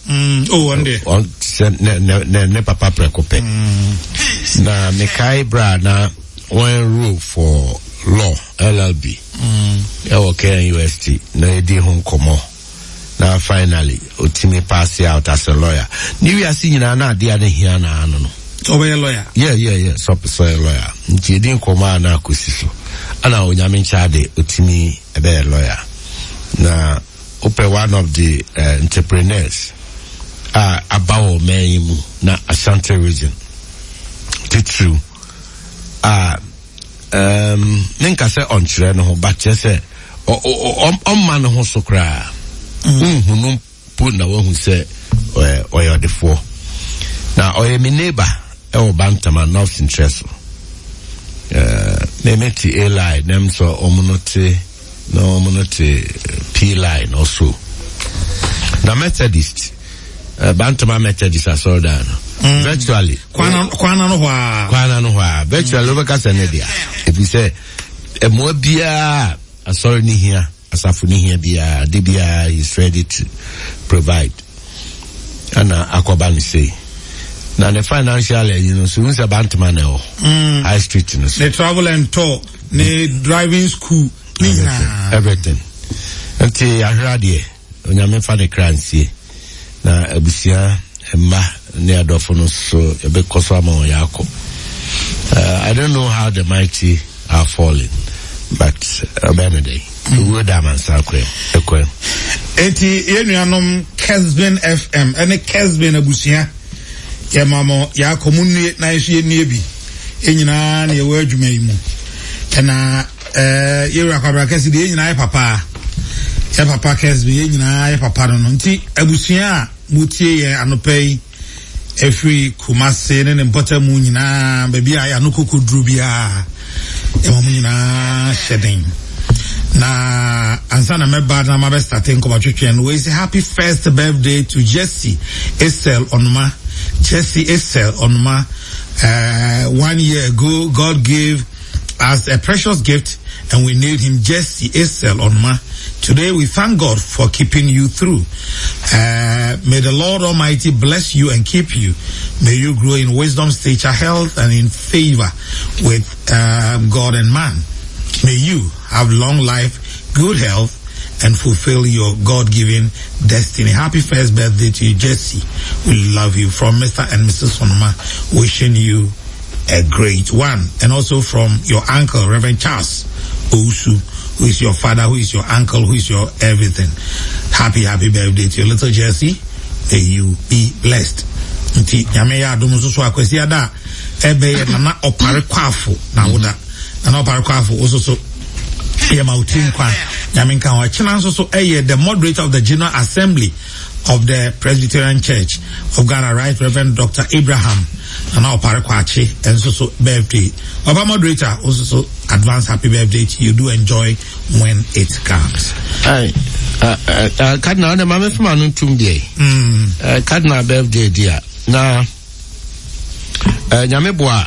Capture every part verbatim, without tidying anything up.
Mm. Oh, one day. On ne ne ne ne papa prekope. Mm. Na mekai bra na one rule for law L L B. Mm. I work in U S T. Na edi hon komo. Na finally otimi pass out as a lawyer. Ni we are seeing na na dia ne hia na ano no. So be a lawyer. Yeah, yeah, yeah. So so a lawyer. Nti edi nkoma na akusiso. Ana onyame nchade otimi ebe a lawyer. Na open one of the uh, entrepreneurs uh about me na Ashanti region. It's true. Uh um ninka say on chire no but say o o o man ho so kra. Mhm pu na wo hu say o yo de fo. Na o ye me neighbor e o Bantama North interest. Uh me meti a line them so omunote no omunote P line also. Na Methodist uh, Bantama Methodist aso da no. Mm. Virtually kwana kwana no hwa kwana no hwa virtually over kasa ne dia if you say e mo bia asori ni hia asafu ni hia bia de bia is ready to provide ana akoba ni say na the financial you know so unsa Bantama na o mm. high street no so the travel and tour the driving school everything, everything. Until ahradie onyame fa de kransie na abusia emma ne adofono so ebe koso ama yako. I don't know how the mighty are falling, but abemede we would am ansakwe ekwe enti yenuanom Kesben F M ene Kesben abusia ye mamo ya komunu na ehie nie bi enyina na ye wa adwuma yi mu na eh ye rakabra kesi de enyina ye papa ye papa Kesben ye nyina ye papa no nti abusia mutie ye anopai every Kumase ne mbota mu nyina baby aya no kokodru bia e mo nyina shedding na ansana meba na mabe starting ko batwetwe no we say happy first birthday to Jesse Estelle Onuma. Jesse Estelle Onuma, uh one year ago God gave us a precious gift and we named him Jesse Estelle Onuma. Today we thank God for keeping you through. Uh, may the Lord Almighty bless you and keep you. May you grow in wisdom, stature, health, and in favor with uh, God and man. May you have long life, good health, and fulfill your God-given destiny. Happy first birthday to you, Jesse. We love you. From Mister and Missus Onuma, wishing you a great one. And also from your uncle, Reverend Charles Ousu, who is your father, who is your uncle, who is your everything. Happy, happy birthday to your little Jesse. May you be blessed. Nti nyame ya adom so so akwasi ada ebe ye na opare kwafo na woda na opare kwafo oso so ye mautin kwa nyame nka wa china so so eye the moderator of the General Assembly of the Presbyterian Church of Ghana, Right Reverend Doctor Abraham and now Parakwachi and so so birthday. Our moderator also so advance happy birthday to you. Do enjoy when it comes. Aye. Uh, uh, uh, Cardinal, the mama from Anuntumbi. Mm. Uh, Cardinal birthday, dear. Now, uh, Nyamebwa,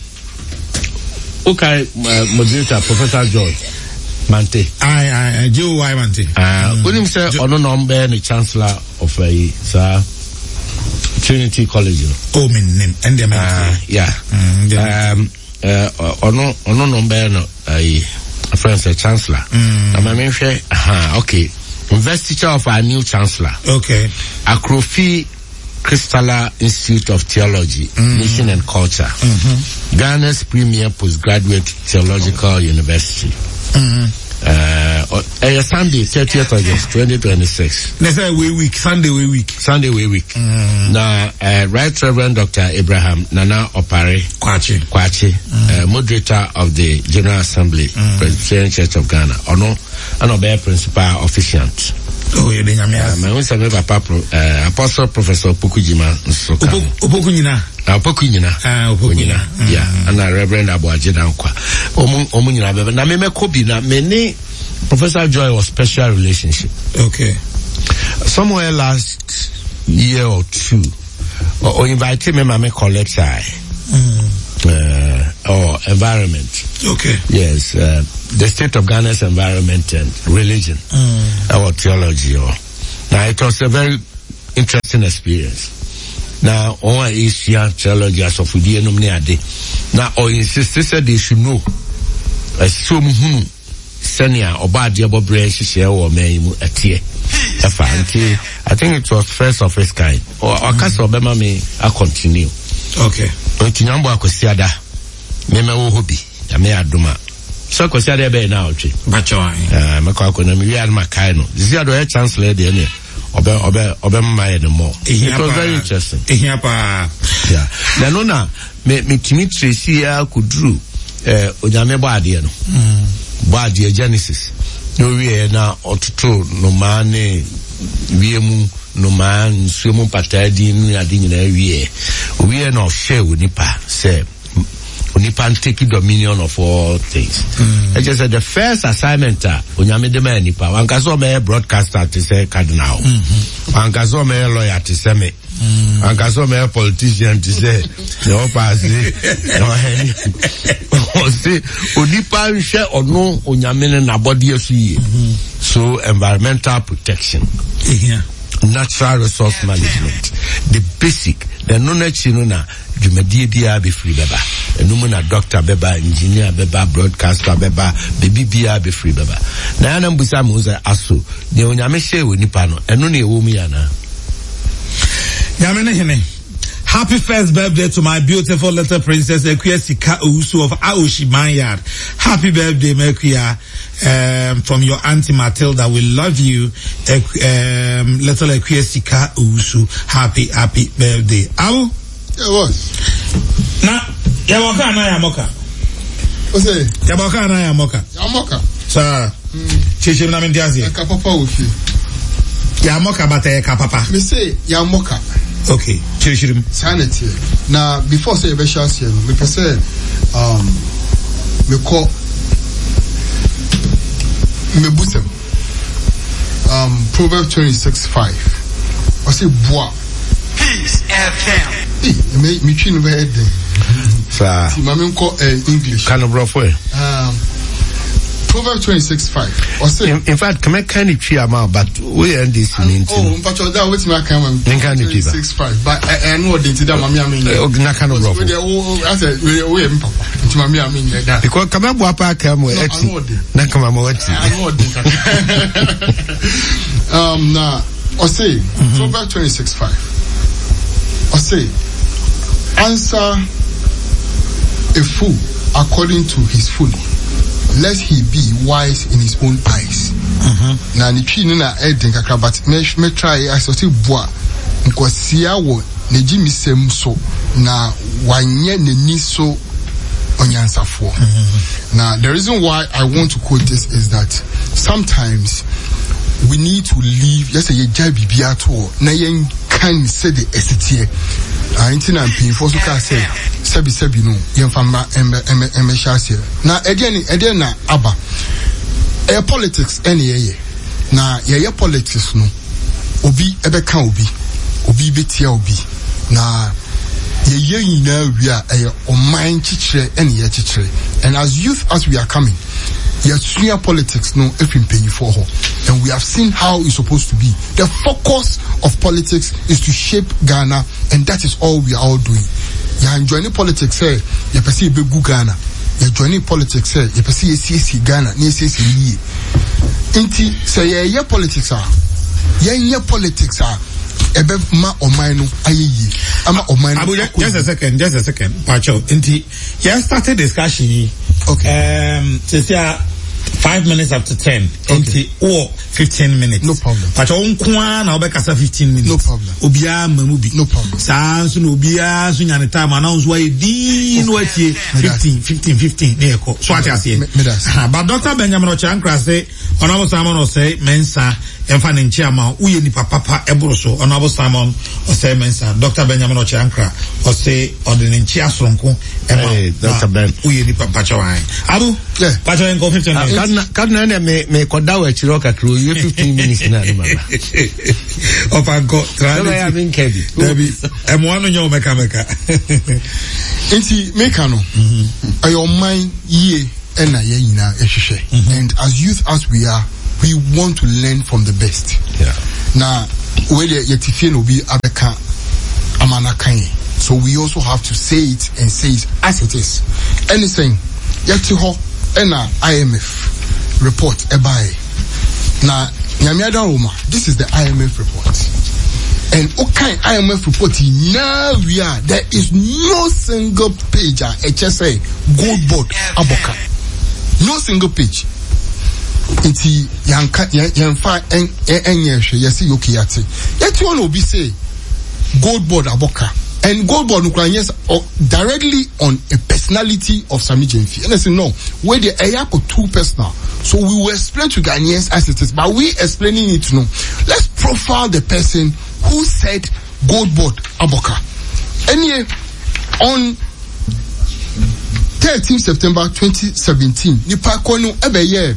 okay, uh, moderator, Professor George Mante. Aye, aye, Joe Y. Mante. Uh, when him say, Ono Nombe, the Chancellor of a, sir, Trinity College. Oh, my name, and the uh, yeah. Mm, um, uh, Ono, Ono Nombe, no, a friend, the Chancellor. Mm. I'm a man, aha, okay. Investiture of our new Chancellor. Okay. Akrofi Crystalla Institute of Theology, mm. Mission and Culture. Mm-hmm. Ghana's premier postgraduate theological university. Mm-hmm. Uh, uh, Sunday, thirtieth August, twenty twenty-six. Next way week, Sunday way week. Sunday way week. Mm. Now, uh, Right Reverend Doctor Abraham Nana Opare Kwachi, Kwachi, mm. uh, moderator of the General Assembly, mm. Presbyterian Church of Ghana. Ono, ano be principal officiant. Oh, yeah, then I'm here. My own son, uh, Apostle Professor Opokujima Nsoka. Opokunyina. Opokunyina. Ah, Opokunyina. Yeah, and a Reverend Abuajida Nkwa. Omu Omunyina bebe. Na meme kobi na many Professor Joy was special relationship. Okay. Somewhere last year or two, or, or invited me mame collect mm. uh, or environment. Okay. Yes, uh, the state of Ghana's environment and religion, mm. or theology. Or now it was a very interesting living experience. Now, on Asian theology as of the ade. Now, or insist that they should know. As so much senior or bad job of brain share or may a tear. I think it was first of its kind. Or a cast of Bema may I continue. Okay. Otinyambo akosiada. Mema wo hobby. Ame aduma. So akosiada be na otwe. Bacho an. Ah, meko akona mi wi aduma kai no. Ziado e chancellor de ne. Obe obe obe mma no more. It was very interesting. Ehia pa. Yeah. Na no na me me timi tracy ya kudru eh onyame bo ade no. Mm. Bo ade Genesis. No we na otuto no mane wiemu no man sumu patadi nu ade nyina wie. We na share onipa say onipa take dominion of all things. Mm. I just said the first assignment uh, onyame de man nipa wankaso me broadcaster to say cardinal. Mm-hmm. Wankaso me lawyer to say me. Mm. Wankaso me politician to say no pass no any. O say onipa nhwe ono onyame ne na body asu yi. So environmental protection. Yeah. Natural resource management. The basic, the knowledge you know na jumedie bia be free beba. Enu na doctor beba, engineer beba, broadcaster beba, baby bia be free beba. Na na mbusa mu za aso. Ne onyame hye we nipa no. Enu na ewo mu ya na. Nyame ne hene. Happy first birthday to my beautiful little princess Ekuya Sika Owusu of Aoshimanyard. Happy birthday, Mekuya, um, from your auntie Matilda. We love you, um, little Ekuya Sika Owusu. Happy, happy birthday. Abu? Yeah, what? Na, yamoka na yamoka. What's it? Yamoka na yamoka. Yamoka. Sir, chichi na mindiazi. Yaka papa ufi. Yamoka bata yaka papa. Me say yamoka. Okay, chichi. Sanity. Now, before say be share here, me per say, um, me call, me busem. Um, Proverbs twenty-six five. I say bois. Peace F M. Hey, me me chin over head. Sir. See, my name call English. Kind of rough way. Um, Proverbs twenty-six five. I say. In, in fact, come kind of tree amount, but we end this meeting. Oh, but you're that with my camera. twenty-six five. But I know the incident, Mammy. I mean, oh, not kind of rough. I said, we we am papa. To Mammy, I mean that. Because come up, papa, come with it. Not come up with it. I know it. Um, now, I say, Proverbs twenty-six five. I say, answer a fool according to his folly, lest he be wise in his own eyes. Mm-hmm. Na ni twi na edin kakra but me me try I so boa nkosia wo na jimi sem so na wanye nani so onyansafo. Mm-hmm. Now the reason why I want to quote this is that sometimes we need to leave yes ye jai bibia to na yen kan say the esitie ainti na pin for so ka say sabi sabi no yen fama embe embe embe shase na again again na aba e politics any ye na ye ye politics no obi ebe kan obi obi betia obi na ye ye nyina wi a e o man chichire any ye chichire. And as youth as we are coming, yes, senior politics no if in paying for her, and we have seen how it's supposed to be. The focus of politics is to shape Ghana, and that is all we are all doing. You enjoying politics, say you perceive be good Ghana. You joining politics, say you perceive C C Ghana, ni C C ye. Inti say yeah yeah politics are, yeah yeah politics are. Ebe ma omainu ayeyi ama omainu. Abu, just a second, just a second. Pacho, inti yeah started discussion. Okay. Um, to say five minutes after ten. Okay. Or fifteen minutes. No problem. Pacho unkwa na obekasa fifteen minutes. No problem. Obia mamubi. No problem. Sa so no obia so nyane time announce why di no atie fifteen fifteen fifteen ne eko. So ati ase. But Doctor Benjamin Ochankra say Honorable Simon say mensa emfa ne nchiama uye nipa papa eboro so Honorable Simon o say mensa Doctor Benjamin Ochankra o say ordinary nchia soronko ema Doctor Ben uye nipa pacho wan abu yeah pacho en go fifteen minutes kadna kadna na me me koda wa chiro kakro you fifteen minutes na no mama opa go try to ya bin kebi debi emo anu nyo meka meka enti meka no ayo man ye ena ye nyina ehwehwe. And as youth as we are, we want to learn from the best. Yeah. Now, where the Yetifien will be Abeka Amana Kanye. So we also have to say it and say it as it is. Anything, Yetiho, Ena I M F report, Ebae. Now, Nyamiada Roma, this is the I M F report. And okay, I M F report, now we are, there is no single page at H S A gold board Aboka. No single page. Inti yanka yanfa en enyehwe yesi yokiyate yeti one obi say gold board Aboka and gold board yes directly on a personality of Sammy Gyamfi. And I say no, where the ayako too personal, so we will explain to Ghanaians as it is, but we explaining it to know. Let's profile the person who said gold board Aboka. And yeah, on thirteenth September twenty seventeen, nipa kono ebeye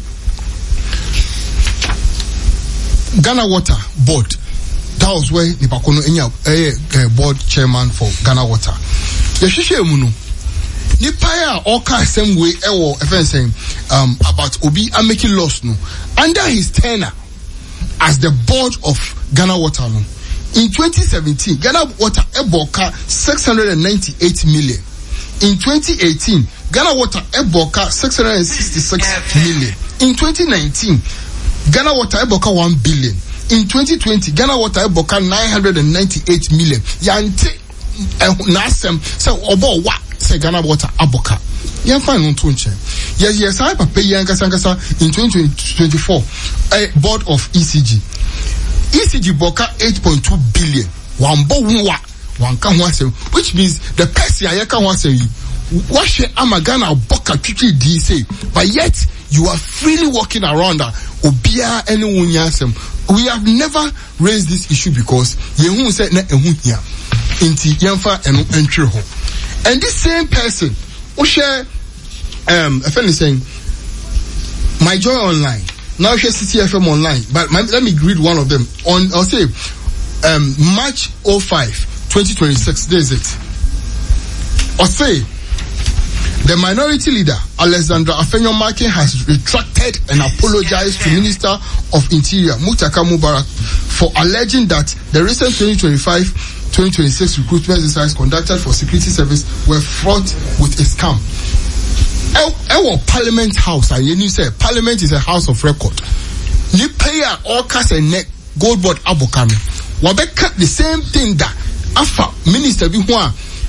Ghana Water Board. That was where nipa kono enya eh board chairman for Ghana Water. Yehwehwe mu no. Nipa ya oka same way ewo even saying um about Obi are making loss no. Under his tenure as the board of Ghana Water no. In twenty seventeen, Ghana Water eboka six hundred ninety-eight million. In twenty eighteen, Ghana Water eboka six hundred sixty-six million. In twenty nineteen, Ghana Water eboka one billion. In twenty twenty, Ghana Water eboka nine hundred ninety-eight million. Yante nasem say obo wa say Ghana Water aboka. Yan fa no tonche. Yes yes I pay yankasa nkasa in twenty twenty-four a board of E C G. E C G boka eight point two billion. One bo wa one kan ho asem, which means the person ayeka ho asem you what she amagana boka twitwi di say, but yet you are freely walking around that obia anyone yasem. We have never raised this issue because yehu said na ehu hia inti yamfa eno entry ho. And this same person who share um a friend is saying My Joy Online, now share C T F M Online, but my, let me read one of them on I'll say um March oh five twenty twenty-six. There's it. I'll say the minority leader, Alexandra Afenyo-Markin, has retracted and apologized to Minister of Interior, Muttaka Mubarak, for alleging that the recent twenty twenty-five twenty twenty-six recruitment exercise conducted for security service were fraught with a scam. Our Parliament House, and you say Parliament is a house of record. You pay all cast and neck gold board abokami. Wabe cut the same thing that Afa Minister Bihua,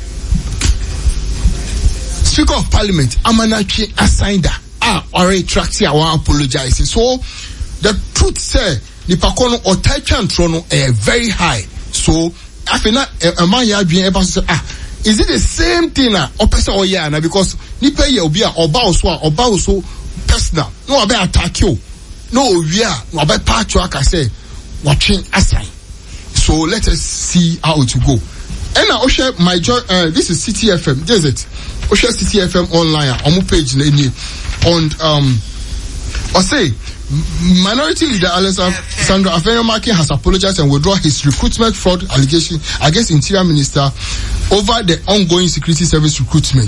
Speaker of Parliament, Amanachi assigned that. Ah, already tracked here, I want to apologize. So, the truth say, the Pakono or Taichan Trono are very high. So, I feel not a man ya being able to say, ah, is it the same thing na opesa or ya na because ni pay ye obi a oba oso oba oso personal. No oba attack you. No we are no oba patch aka say watching assign. So let us see how it will go. And now share my joy uh, this is C T F M. There's it. Share C T F M online on my page on um or say Minority Leader Alexandra Afenyo-Markin has apologized and withdrawn his recruitment fraud allegation against Interior Minister over the ongoing security service recruitment.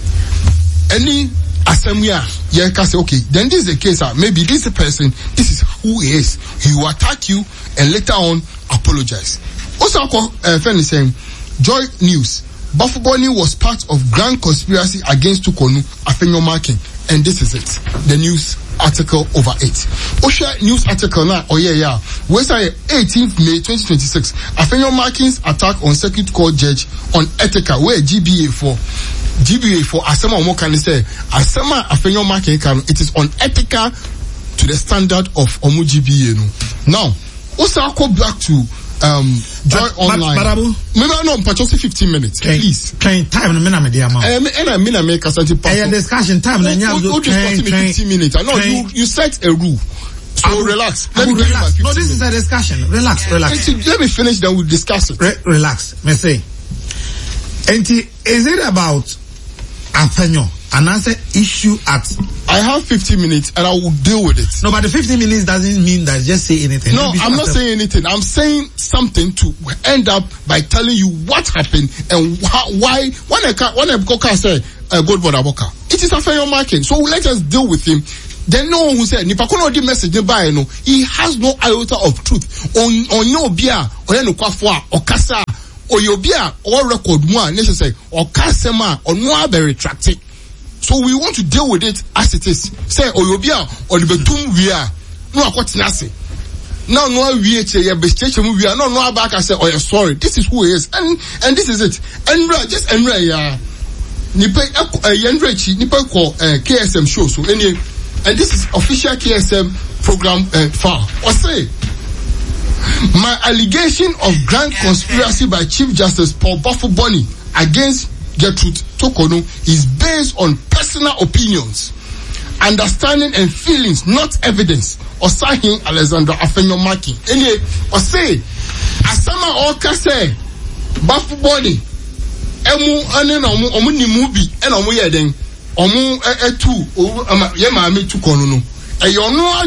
Any assembly, yeah, can say, okay, then this is the case, uh, maybe this person, this is who he is. He will attack you and later on apologize. Also, uh, friend is saying, Joy News, Bafuboni was part of grand conspiracy against Tukonu Afenyo-Markin, and this is it. The news article over it. Osha news article now, oh yeah, yeah. Wednesday, eighteenth May twenty twenty-six. Afenyo-Markin's attack on circuit court judge on Ethica, where G B A for G B A for Asema Omo can say Asema Afenyo-Markin can it is on Ethica to the standard of Omo G B A. Now, also I'll go back to um Joy but, Online. But, but maybe no, but just fifteen minutes, okay. Please. Train time no me media ma. Eh, and I mean I make a certain part. Eh, discussion time na nya do train fifteen minutes. I know you you set a rule. So will, relax. Let me relax. No, this is a discussion. Relax, relax. And let me finish, then we'll discuss it. Re- relax. Me say. And is it about Afenyo? And answer issue at I have fifteen minutes and I will deal with it. No, but the fifteen minutes doesn't mean that just say anything. No, I'm not saying anything. I'm saying something to end up by telling you what happened and wh- why when I when I say uh, gold board Aboka. It is Afenyo-Markin. So let us deal with him. then no one who said nipa kono di message by no he has no iota of truth on on no bia or no kwafo a okasa oyobia or record mu a necessary or kasema or no be retracted. So we want to deal with it as it is. Say oyobia or the betum we are no akwatena se. Now no we che ye be stage mu we are no no back say oh sorry this is who he is and and this is it. And just and ya nipa yendrechi nipa ko K S M show so any and this is official K S M program uh, file. Or say my allegation of grand conspiracy by Chief Justice Paul Bafuboni against Gertrude Tokono is based on personal opinions, understanding and feelings, not evidence. Or Sahin Alexander Afenyomaki. Anyway, or say Asama Oka say Bafuboni emu ane na omu omu ni movie e na omu ye den omu e tu o ye ma me tu kono no e yo no